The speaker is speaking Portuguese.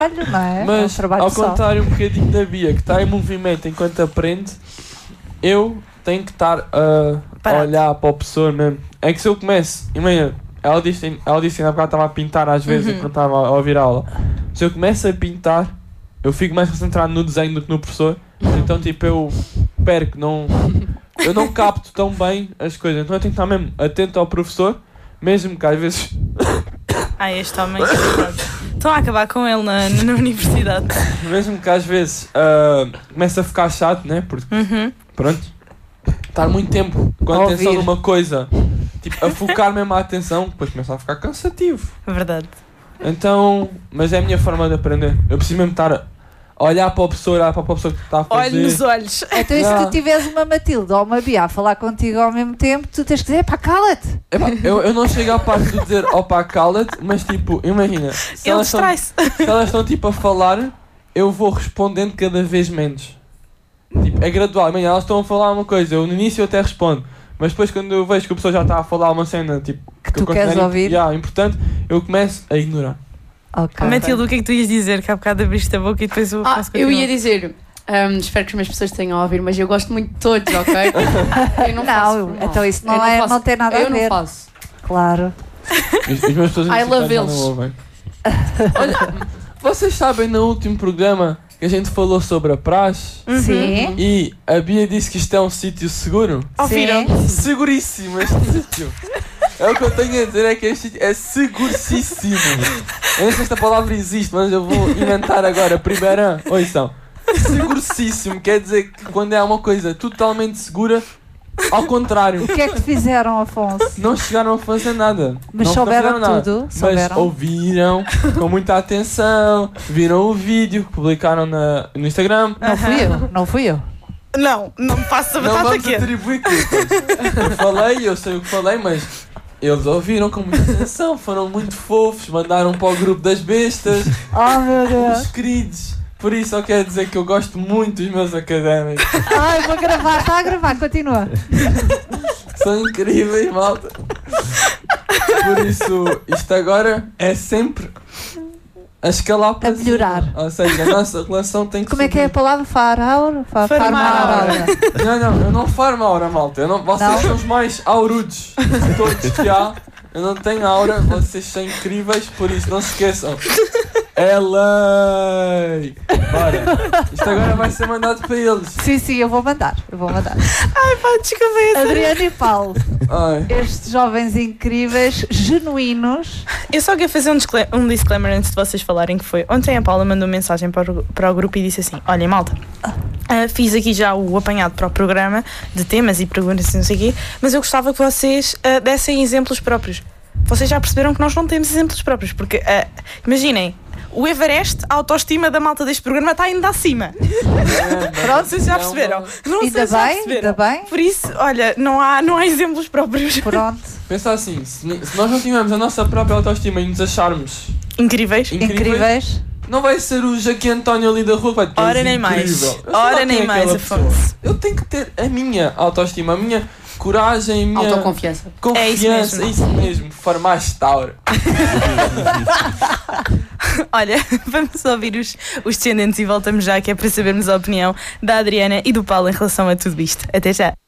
não é? Mas, é um trabalho ao só. contrário um bocadinho da Bia, que está em movimento enquanto aprende, eu tenho que estar a olhar para o professor mesmo. É que se eu começo, imagina, ela disse há bocado estava a pintar às vezes enquanto estava a ouvir a aula. Se eu começo a pintar, eu fico mais concentrado no desenho do que no professor. Então, tipo, eu perco, eu não capto tão bem as coisas. Então eu tenho que estar mesmo atento ao professor, mesmo que às vezes... Este homem, estão a acabar com ele na universidade. Mesmo que às vezes começa a ficar chato, né? Porque, pronto, estar muito tempo com a atenção numa coisa, tipo, a focar mesmo a atenção, depois começa a ficar cansativo. Verdade. Então, mas é a minha forma de aprender. Eu preciso mesmo estar a olhar para o professor, que está a fazer. Olho nos olhos. Então, e se tu tiveres uma Matilde ou uma Bia a falar contigo ao mesmo tempo, tu tens que dizer, pá, cala-te. Eu não chego à parte de dizer, opá, cala-te, mas tipo, imagina, se Ele elas distrai-se. estão tipo a falar, eu vou respondendo cada vez menos. Tipo, é gradual. Imagina, elas estão a falar uma coisa, eu no início até respondo, mas depois quando eu vejo que a pessoa já está a falar uma cena tipo, que tu queres ouvir, importante, eu começo a ignorar. Okay. Matilde, o que é que tu ias dizer? Que há bocado abriste a boca e depois eu faço eu ia dizer, espero que as minhas pessoas tenham a ouvir, mas eu gosto muito de todos, ok? Eu não faço. Então isso não tem nada a ver. Eu não faço. Claro. As minhas pessoas I love já eles. não ouvem. Olha, vocês sabem no último programa que a gente falou sobre a praxe? Sim. E a Bia disse que isto é um sítio seguro? Ouviram? Seguríssimo este sítio. É o que eu tenho a dizer, é que este sítio é seguríssimo. Eu não sei se esta palavra existe, mas eu vou inventar agora. Primeira, ouçam. Seguríssimo quer dizer que quando é uma coisa totalmente segura, ao contrário. O que é que fizeram, Afonso? Não chegaram a fazer nada. Mas não souberam nada. tudo. Mas Souberam. ouviram com muita atenção, viram o vídeo que publicaram no Instagram. Não fui eu. Não me faço a Não batata vamos quente. atribuir culpas. Eu sei o que falei, mas eles ouviram com muita atenção, foram muito fofos, mandaram para o grupo das bestas. Oh, meu Deus. Os queridos. Por isso só quero dizer que eu gosto muito dos meus académicos. Ai, vou gravar, está a gravar, continua. São incríveis, malta. Por isso, isto agora é sempre a escalar para melhorar. cima. Ou seja, a nossa relação tem que Como é que é a palavra? Farmar. Não, eu não farmo aura, malta. Vocês são os mais aurudos de todos que há. Eu não tenho aura, vocês são incríveis, por isso não se esqueçam. É lei! Bora! Isto agora vai ser mandado para eles. Sim, eu vou mandar. Ai pá, desculpa. Adriana e Paulo, Ai. estes jovens incríveis, genuínos. Eu só quero fazer um disclaimer antes de vocês falarem, que foi ontem a Paula mandou mensagem para o grupo e disse assim: olhem, malta, fiz aqui já o apanhado para o programa de temas e perguntas e não sei o quê, mas eu gostava que vocês dessem exemplos próprios. Vocês já perceberam que nós não temos exemplos próprios, porque imaginem, o Everest, a autoestima da malta deste programa está ainda acima. Pronto, vocês já perceberam. Não sei se já perceberam. Ainda bem. Por isso, olha, não há exemplos próprios. Pronto. Pensa assim, se nós não tivermos a nossa própria autoestima e nos acharmos Incríveis. não vai ser o Jaque António ali da rua que vai ter Ora nem mais. Ora nem mais, Afonso. Eu tenho que ter a minha autoestima, a minha coragem, a minha autoconfiança. Confiança, é isso mesmo. Farmastaura. Olha, vamos ouvir os descendentes e voltamos já, que é para sabermos a opinião da Adriana e do Paulo em relação a tudo isto. Até já.